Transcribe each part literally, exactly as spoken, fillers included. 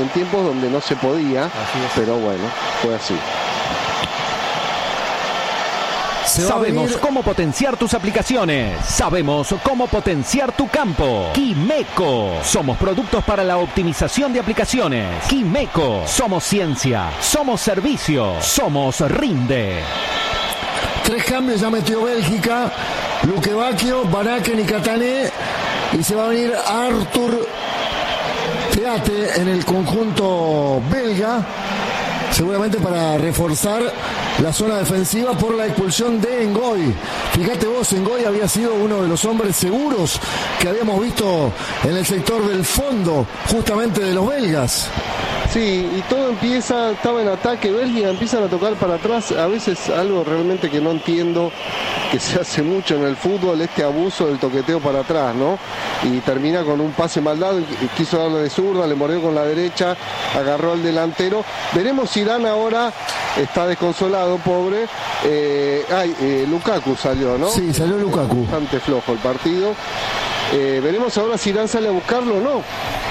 en tiempos donde no se podía, pero bueno, fue así. Sabemos cómo potenciar tus aplicaciones. Sabemos cómo potenciar tu campo. Quimeco. Somos productos para la optimización de aplicaciones. Quimeco. Somos ciencia. Somos servicio. Somos Rinde. Tres cambios ya metió Bélgica. Luque Bacchio, Van Aken y Catané. Y se va a venir Arthur Theate en el conjunto belga. Seguramente para reforzar la zona defensiva por la expulsión de Ngoy. Fíjate vos, Ngoy había sido uno de los hombres seguros que habíamos visto en el sector del fondo, justamente de los belgas. Sí, y todo empieza, estaba en ataque, Bélgica empiezan a tocar para atrás, a veces algo realmente que no entiendo, que se hace mucho en el fútbol, este abuso del toqueteo para atrás, ¿no? Y termina con un pase mal dado, quiso darle de zurda, le mordió con la derecha, agarró al delantero. Veremos si Irán ahora está desconsolado, pobre. Eh, ay, eh, Lukaku salió, ¿no? Sí, salió Lukaku. Bastante flojo el partido. Eh, veremos ahora si Irán sale a buscarlo o no.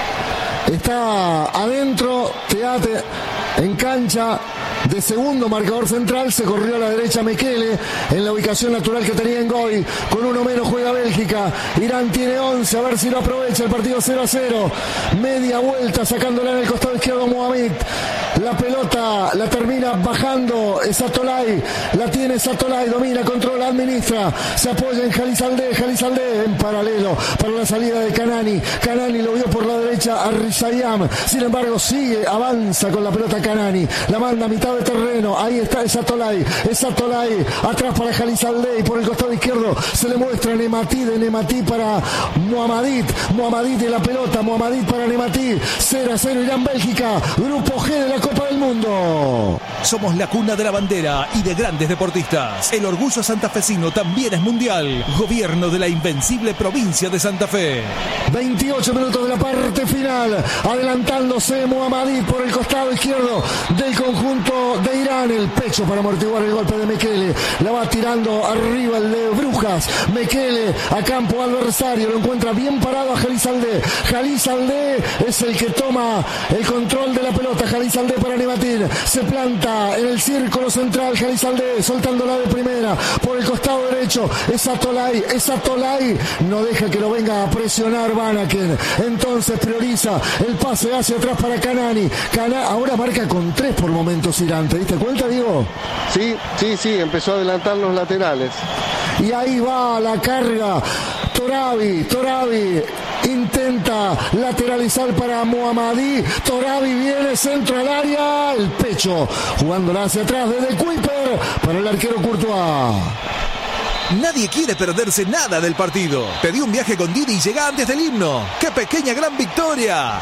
Está adentro, Theate en cancha de segundo marcador central, se corrió a la derecha Mekele en la ubicación natural que tenía Ngoy. Con uno menos juega Bélgica. Irán tiene once, a ver si lo aprovecha. El partido cero a cero. Media vuelta sacándola en el costado izquierdo Mohamed. La pelota la termina bajando Satolay. La tiene Satolay, domina, controla, administra. Se apoya en Jalizaldé. Jalizaldé en paralelo para la salida de Kanani. Kanani lo vio por la derecha a Rizayam. Sin embargo, sigue, avanza con la pelota Kanani. La manda a mitad de terreno. Ahí está Satolay. Satolay atrás para Jalizaldé. Y por el costado izquierdo se le muestra Nemati, de Nemati para Mohamadit. Mohamadit de la pelota. Mohamadit para Nemati. cero a cero Irán Bélgica. Grupo G de la Copa del Mundo. Somos la cuna de la bandera y de grandes deportistas. El orgullo santafesino también es mundial. Gobierno de la invencible provincia de Santa Fe. veintiocho minutos de la parte final. Adelantándose Mohamadit por el costado izquierdo del conjunto de Irán. El pecho para amortiguar el golpe de Mekele. La va tirando arriba el de Brujas. Mekele a campo adversario. Lo encuentra bien parado a Jalizaldé. Jalizaldé es el que toma el control de la pelota. Jalizaldé para Nematín. Se planta en el círculo central. Jalizaldé soltándola de primera. Por el costado derecho es Satolay. Es Satolay. No deja que lo venga a presionar Van Aken. Entonces prioriza el pase hacia atrás para Kanani. Kana ahora marca con tres por momentos Irán. ¿Te diste cuenta, Diego? Sí, sí, sí. Empezó a adelantar los laterales. Y ahí va la carga. Torabi. Torabi. Intenta lateralizar para Mohamadí. Torabi viene centro al área. El pecho. Jugándola hacia atrás desde Kuiper para el arquero Courtois. Nadie quiere perderse nada del partido. Pedí un viaje con Didi y llega antes del himno. ¡Qué pequeña gran victoria!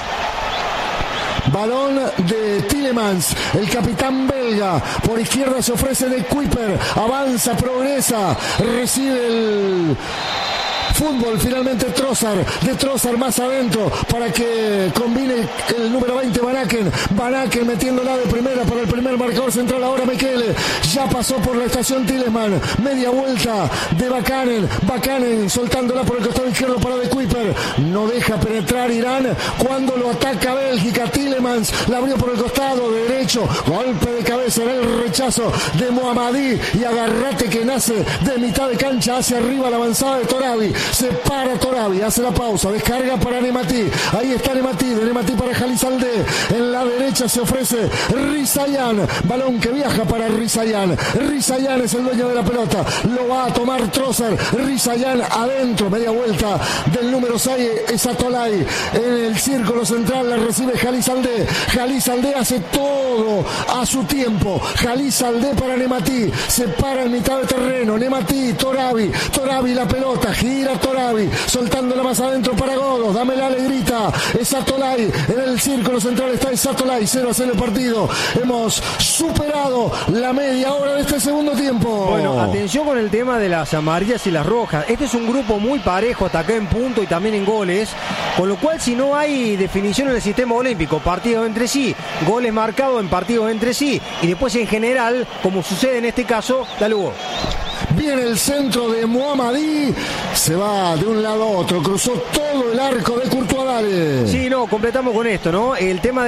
Balón de Tielemans, el capitán belga. Por izquierda se ofrece de Kuiper. Avanza, progresa. Recibe el fútbol finalmente Trossard, de Trossard más adentro para que combine el número veinte Van Aken. Van Aken metiéndola de primera para el primer marcador central ahora Mekele. Ya pasó por la estación Tielemans. Media vuelta de Bakanen. Bakanen soltándola por el costado izquierdo para de Kuiper. No deja penetrar Irán cuando lo ataca Bélgica. Tielemans la abrió por el costado derecho. Golpe de cabeza en el rechazo de Mohamadí. Y agarrate que nace de mitad de cancha hacia arriba la avanzada de Torabi. Se para Torabi, hace la pausa, descarga para Nemati. Ahí está Nemati, de Nemati para Jalizaldé. En la derecha se ofrece Rizayan. Balón que viaja para Rizayan. Rizayan es el dueño de la pelota. Lo va a tomar Trossard. Rizayan adentro, media vuelta del número seis es Satolay. En el círculo central la recibe Jalizaldé. Jalizaldé hace todo a su tiempo. Jalizaldé para Nemati. Se para en mitad de terreno. Nemati, Torabi. Torabi la pelota, gira Torabi, soltándola más adentro para Godos. Dame la alegrita. Es Satolay. En el círculo central está Satolay. cero a cero el partido. Hemos superado la media hora de este segundo tiempo. Bueno, atención con el tema de las amarillas y las rojas. Este es un grupo muy parejo, hasta acá en punto y también en goles. Con lo cual, si no hay definición en el sistema olímpico, partidos entre sí, goles marcados en partidos entre sí, y después en general, como sucede en este caso, da lugar. Viene el centro de Mohamadí. Se va de un lado a otro. Cruzó todo el arco de Courtois. Dale. Sí, no, completamos con esto, ¿no? El tema de